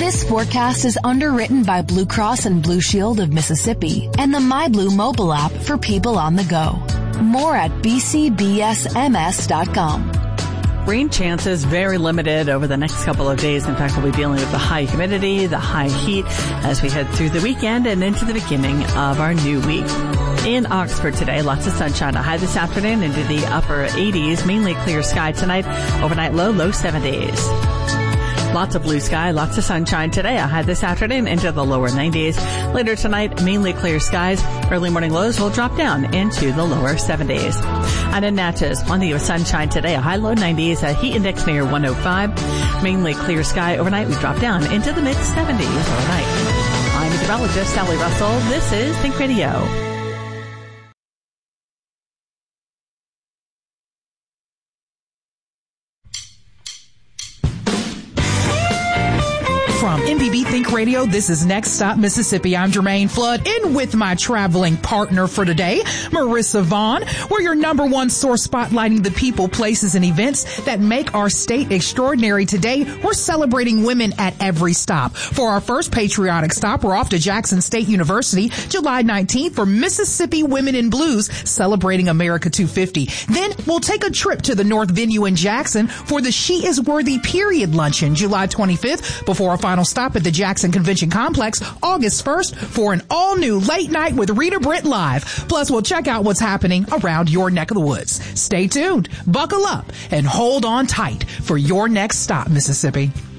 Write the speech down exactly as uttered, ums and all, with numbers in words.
This forecast is underwritten by Blue Cross and Blue Shield of Mississippi and the MyBlue mobile app for people on the go. More at b c b s m s dot com. Rain chances very limited over the next couple of days. In fact, we'll be dealing with the high humidity, the high heat as we head through the weekend and into the beginning of our new week. In Oxford today, lots of sunshine. A high this afternoon into the upper eighties. Mainly clear sky tonight. Overnight low, low seventies. Lots of blue sky, lots of sunshine today. A high this afternoon into the lower nineties. Later tonight, mainly clear skies. Early morning lows will drop down into the lower seventies. And in Natchez, plenty of sunshine today. A high low nineties. A heat index near one oh five. Mainly clear sky. Overnight, we drop down into the mid seventies overnight. I'm meteorologist Sally Russell. This is Think Radio. From M P B Think Radio, this is Next Stop Mississippi. I'm Jermaine Flood, in with my traveling partner for today, Marissa Vaughn. We're your number one source spotlighting the people, places, and events that make our state extraordinary. Today, we're celebrating women at every stop. For our first patriotic stop, we're off to Jackson State University, July nineteenth for Mississippi Women in Blues, celebrating America two fifty. Then, we'll take a trip to the North Venue in Jackson for the She Is Worthy Period Luncheon, July twenty-fifth, before a final stop at the Jackson Convention Complex August first for an all-new Late Night with Rita Britt Live. Plus, we'll check out what's happening around your neck of the woods. Stay tuned, buckle up, and hold on tight for your next stop, Mississippi.